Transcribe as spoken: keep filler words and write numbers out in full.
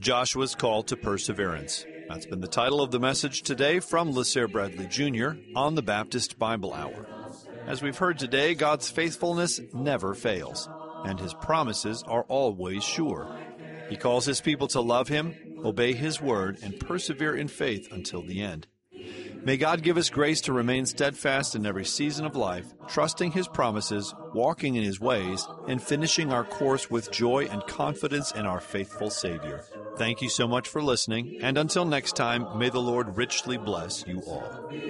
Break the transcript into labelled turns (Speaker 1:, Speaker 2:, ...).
Speaker 1: Joshua's Call to Perseverance. That's been the title of the message today from LeSere Bradley Junior on the Baptist Bible Hour. As we've heard today, God's faithfulness never fails, and His promises are always sure. He calls His people to love Him, obey His word, and persevere in faith until the end. May God give us grace to remain steadfast in every season of life, trusting His promises, walking in His ways, and finishing our course with joy and confidence in our faithful Savior. Thank you so much for listening, and until next time, may the Lord richly bless you all.